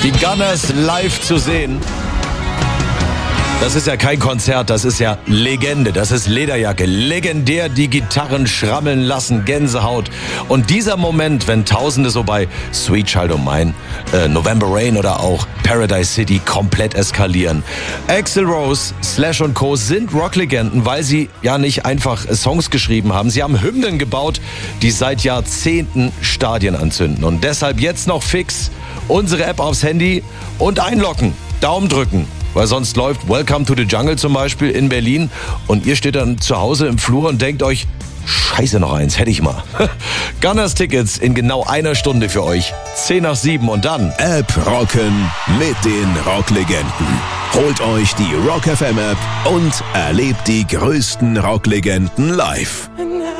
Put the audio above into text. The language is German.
Die Gunners live zu sehen. Das ist ja kein Konzert, das ist ja Legende, das ist Lederjacke, legendär die Gitarren schrammeln lassen, Gänsehaut. Und dieser Moment, wenn Tausende so bei Sweet Child O' Mine, November Rain oder auch Paradise City komplett eskalieren. Axl Rose, Slash und Co. sind Rocklegenden, weil sie ja nicht einfach Songs geschrieben haben. Sie haben Hymnen gebaut, die seit Jahrzehnten Stadien anzünden. Und deshalb jetzt noch fix unsere App aufs Handy und einloggen, Daumen drücken. Weil sonst läuft Welcome to the Jungle zum Beispiel in Berlin und ihr steht dann zu Hause im Flur und denkt euch, scheiße, noch eins, hätte ich mal. Gunners Tickets in genau einer Stunde für euch. 6:10 und dann App rocken mit den Rocklegenden. Holt euch die Rock FM App und erlebt die größten Rocklegenden live.